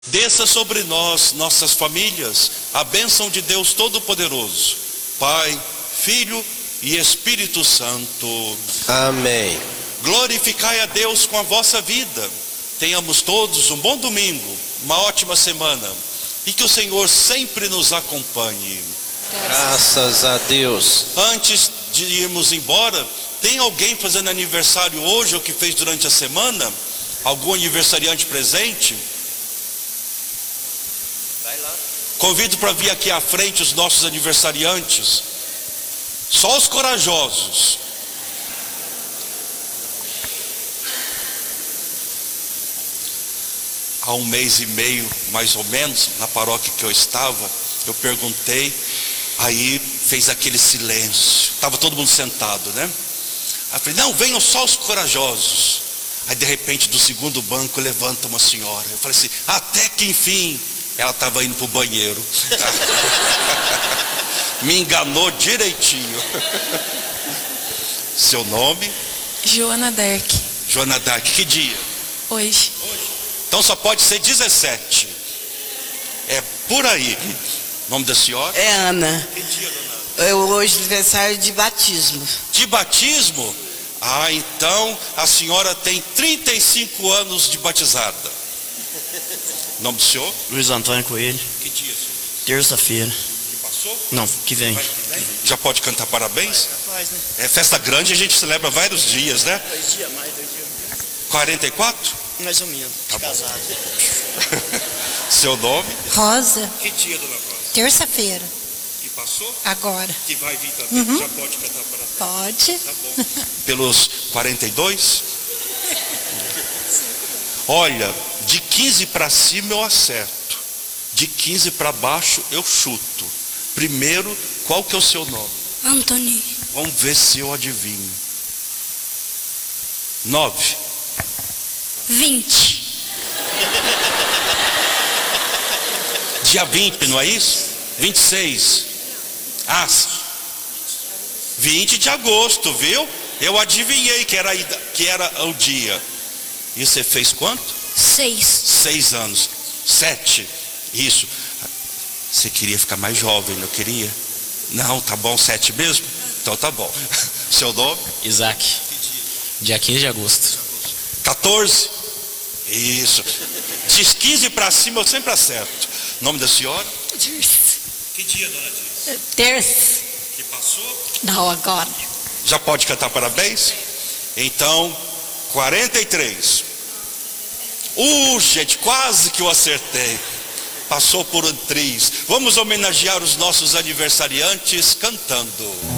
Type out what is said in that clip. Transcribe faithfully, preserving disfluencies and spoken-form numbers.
Desça sobre nós, nossas famílias, a bênção de Deus Todo-Poderoso, Pai, Filho e Espírito Santo. Amém. Glorificai a Deus com a vossa vida. Tenhamos todos um bom domingo, uma ótima semana, e que o Senhor sempre nos acompanhe. Graças a Deus. Antes de irmos embora, tem alguém fazendo aniversário hoje ou que fez durante a semana? Algum aniversariante presente? Vai lá. Convido para vir aqui à frente os nossos aniversariantes. Só os corajosos. Há um mês e meio, mais ou menos, na paróquia que eu estava, eu perguntei, aí fez aquele silêncio. Estava todo mundo sentado, né? Aí eu falei, não, venham só os corajosos. Aí de repente do segundo banco levanta uma senhora. Eu falei assim, até que enfim. Ela estava indo para o banheiro. Me enganou direitinho. Seu nome? Joana Dark. Joana Dark, que dia? Hoje. Então só pode ser dezessete. É por aí. Nome da senhora? É Ana. Que dia, dona Ana? Eu hoje aniversário de batismo. De batismo? Ah, então a senhora tem trinta e cinco anos de batizada. Nome do senhor? Luiz Antônio Coelho. Que dia, senhor? Terça-feira. Que passou? Não, que vem. Vai que vem? Já pode cantar parabéns? Faz, né? É festa grande, a gente celebra vários dias, né? Dois dias mais, dois dias menos. quarenta e quatro? Mais ou menos. Tá bom. Casado. Seu nome? Rosa, Que dia, dona Rosa? terça-feira, Que passou? agora. Que vai vir também? Uhum. Já pode cantar parabéns? Pode? Tá bom. Pelos quarenta e dois? Olha, de quinze para cima eu acerto. De quinze para baixo eu chuto. Primeiro, qual que é o seu nome? Antônio. Vamos ver se eu adivinho. Nove. Vinte. Dia vinte, não é isso? vinte e seis. Ah, vinte de agosto, viu? Eu adivinhei que era, que era o dia. E você fez quanto? Seis. Seis anos. Sete. Isso. Você queria ficar mais jovem, não queria? Não, tá bom, sete mesmo? Então tá bom. Seu nome? Isaac. Dia quinze de agosto. quatorze? Isso. De quinze para cima eu sempre acerto. Nome da senhora? Terça. Que dia, dona Dias? Terça. Que passou? Não, agora. Já pode cantar parabéns? Então, quarenta e três. Uh, gente, quase que eu acertei. Passou por um triz. Vamos homenagear os nossos aniversariantes cantando.